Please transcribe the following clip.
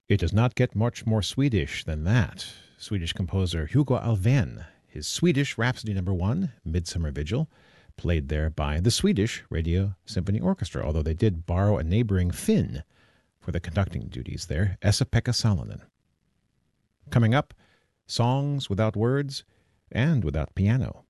It does not get much more Swedish than that. Swedish composer Hugo Alfvén, his Swedish Rhapsody No. 1, Midsummer Vigil, played there by the Swedish Radio Symphony Orchestra, although they did borrow a neighboring Finn for the conducting duties there, Esa-Pekka Salonen. Coming up, songs without words and without piano.